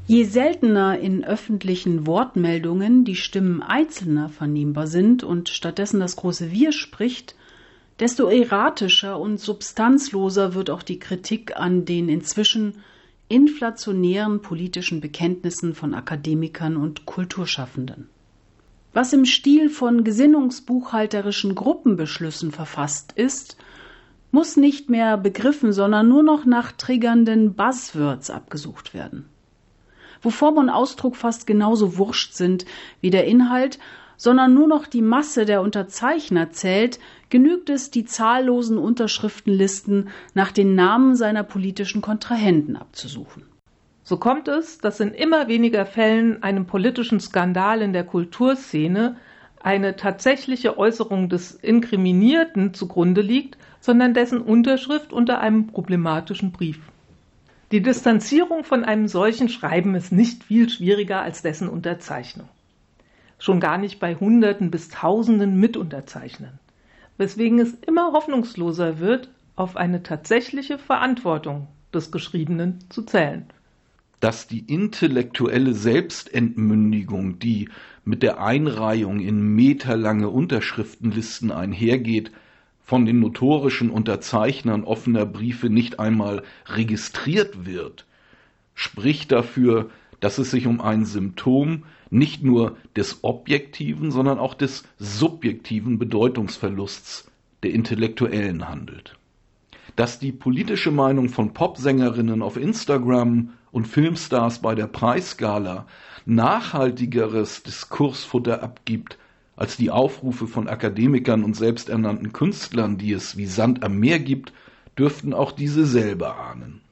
Je seltener in öffentlichen Wortmeldungen die Stimmen Einzelner vernehmbar sind und stattdessen das große Wir spricht, desto erratischer und substanzloser wird auch die Kritik an den inzwischen inflationären politischen Bekenntnissen von Akademikern und Kulturschaffenden. Was im Stil von gesinnungsbuchhalterischen Gruppenbeschlüssen verfasst ist, muss nicht mehr begriffen, sondern nur noch nach triggernden Buzzwords abgesucht werden. Wo Form und Ausdruck fast genauso wurscht sind wie der Inhalt, sondern nur noch die Masse der Unterzeichner zählt, genügt es, die zahllosen Unterschriftenlisten nach den Namen seiner politischen Kontrahenten abzusuchen. So kommt es, dass in immer weniger Fällen einem politischen Skandal in der Kulturszene eine tatsächliche Äußerung des Inkriminierten zugrunde liegt, sondern dessen Unterschrift unter einem problematischen Brief. Die Distanzierung von einem solchen Schreiben ist nicht viel schwieriger als dessen Unterzeichnung. Schon gar nicht bei Hunderten bis Tausenden Mitunterzeichnern, weswegen es immer hoffnungsloser wird, auf eine tatsächliche Verantwortung des Geschriebenen zu zählen. Dass die intellektuelle Selbstentmündigung, die mit der Einreihung in meterlange Unterschriftenlisten einhergeht, von den notorischen Unterzeichnern offener Briefe nicht einmal registriert wird, spricht dafür, dass es sich um ein Symptom nicht nur des objektiven, sondern auch des subjektiven Bedeutungsverlusts der Intellektuellen handelt. Dass die politische Meinung von Popsängerinnen auf Instagram und Filmstars bei der Preisgala nachhaltigeres Diskursfutter abgibt als die Aufrufe von Akademikern und selbsternannten Künstlern, die es wie Sand am Meer gibt, dürften auch diese selber ahnen.